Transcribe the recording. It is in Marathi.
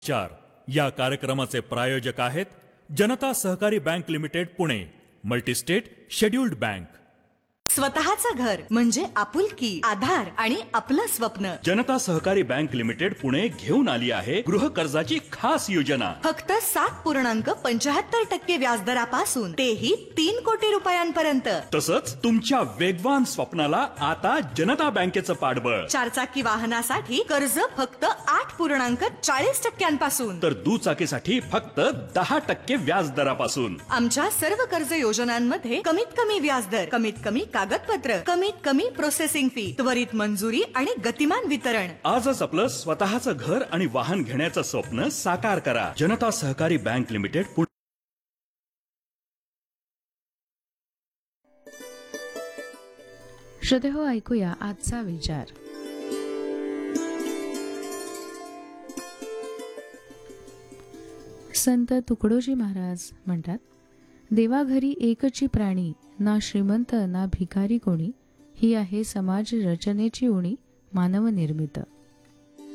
4 या कार्यक्रमाचे प्रायोजक आहेत जनता सहकारी bank limited Pune, multi-state scheduled bank. स्वतःचं घर म्हणजे आपुलकी, आधार आणि आपलं स्वप्न. जनता सहकारी बँक लिमिटेड पुणे घेऊन आली आहे गृह कर्जाची खास योजना. फक्त 7.75% व्याजदरापासून, तेही 3 कोटी रुपयांपर्यंत. तसंच तुमच्या वेगवान स्वप्नाला आता जनता बँकेचं पाठबळ. 4 चाकी वाहनासाठी कर्ज फक्त 8.40% तर दुचाकीसाठी फक्त 10% व्याजदरापासून. आमच्या सर्व कर्ज योजनांमध्ये कमीत कमी व्याजदर, कमीत कमी कागदपत्र, कमीत कमी प्रोसेसिंग फी, त्वरित मंजुरी आणि गतिमान वितरण. आजच आपलं स्वतःचं घर आणि वाहन घेण्याचं स्वप्न साकार करा. जनता सहकारी बँक लिमिटेड पुणे. श्रोतेहो, ऐकूया आजचा विचार. संत तुकडोजी महाराज म्हणतात, देवाघरी एकची प्राणी, ना श्रीमंत ना भिकारी कोणी, ही आहे समाज रचनेची उणी मानव निर्मित.